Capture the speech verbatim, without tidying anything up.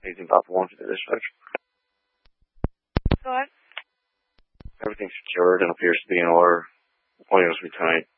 eighteen Papa one to the dispatch. Go ahead. Everything's secured and appears to be in order. Appointment will be tonight.